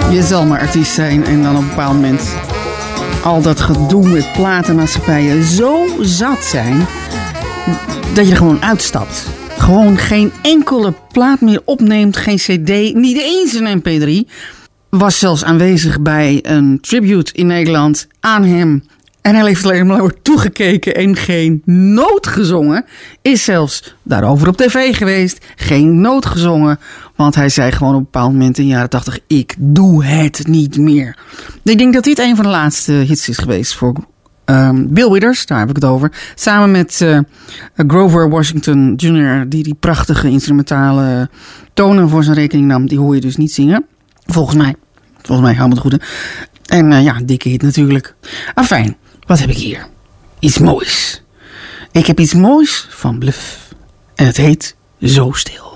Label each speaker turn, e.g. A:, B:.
A: Je zal maar artiest zijn en dan op een bepaald moment al dat gedoe met platenmaatschappijen zo zat zijn dat je er gewoon uitstapt. Gewoon geen enkele plaat meer opneemt, geen cd, niet eens een mp3. Was zelfs aanwezig bij een tribute in Nederland aan hem. En hij heeft alleen maar toegekeken en geen noot gezongen. Is zelfs daarover op tv geweest. Geen noot gezongen. Want hij zei gewoon op een bepaald moment in de jaren 80... ik doe het niet meer. Ik denk dat dit een van de laatste hits is geweest voor Bill Withers. Daar heb ik het over. Samen met Grover Washington Jr. die prachtige instrumentale tonen voor zijn rekening nam. Die hoor je dus niet zingen. Volgens mij hou me het goed. En dikke hit natuurlijk. Afijn, wat heb ik hier? Iets moois. Ik heb iets moois van Bluff. En het heet Zo Stil.